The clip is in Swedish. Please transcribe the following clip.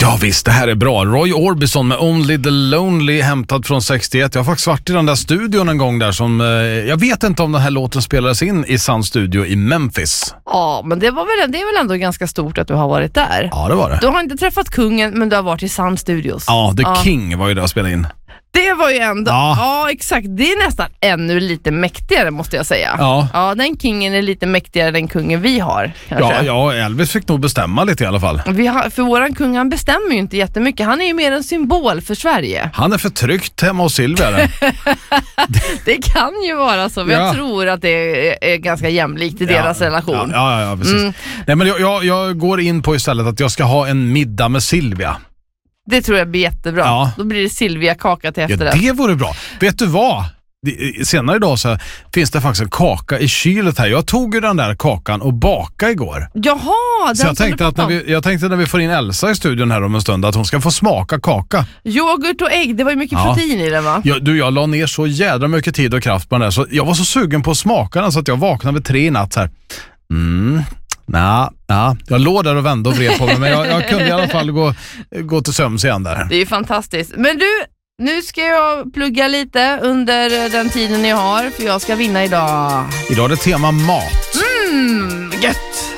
Ja visst, det här är bra. Roy Orbison med Only the Lonely, hämtad från 61. Jag har faktiskt varit i den där studion en gång där som... jag vet inte om den här låten spelades in i Sun Studio i Memphis. Ja, men det är väl ändå ganska stort att du har varit där. Ja, det var det. Du har inte träffat kungen, men du har varit i Sun Studios. Ja, King var ju där och spelade in. Det var ju ändå, ja exakt, det är nästan ännu lite mäktigare måste jag säga. Ja, den kingen är lite mäktigare än den kungen vi har. Kanske. Ja, Elvis fick nog bestämma lite i alla fall. För våran kung, han bestämmer ju inte jättemycket. Han är ju mer en symbol för Sverige. Han är förtryckt hemma hos Silvia. Det kan ju vara så. Jag tror att det är ganska jämlikt i deras relation. Ja, precis. Nej, men jag går in på istället att jag ska ha en middag med Silvia. Det tror jag blir jättebra. Ja. Då blir det Silvia-kaka till efterrätt. Ja, det vore bra. Vet du vad? Senare idag så finns det faktiskt en kaka i kylet här. Jag tog ju den där kakan och bakade igår. Jaha, så jag tänkte att när vi får in Elsa i studion här om en stund att hon ska få smaka kaka. Yoghurt och ägg, det var ju mycket protein i den, va? Jag la ner så jädra mycket tid och kraft på den där. Så jag var så sugen på att smaka den så att jag vaknade vid 3 i natt så här. Jag låg där och vände och vred på mig, men jag kunde i alla fall gå till sömns igen där. Det är ju fantastiskt. Men du, nu ska jag plugga lite under den tiden jag har, för jag ska vinna idag. Idag är det tema mat. Gött!